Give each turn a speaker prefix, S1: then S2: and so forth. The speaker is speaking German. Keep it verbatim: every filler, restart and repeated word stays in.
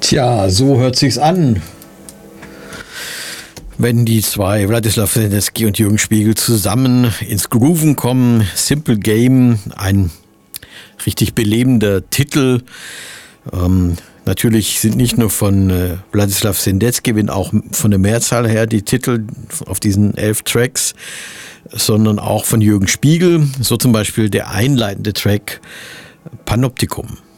S1: Tja, so hört sich's an.
S2: Wenn die zwei, Wladislaw Sendecki und Jürgen Spiegel, zusammen ins Grooven kommen. Simple Game, ein richtig belebender Titel. Ähm, natürlich sind nicht nur von äh, Wladislaw Sendecki, wenn auch von der Mehrzahl her die Titel auf diesen elf Tracks, sondern auch von Jürgen Spiegel. So zum Beispiel der einleitende Track Panoptikum.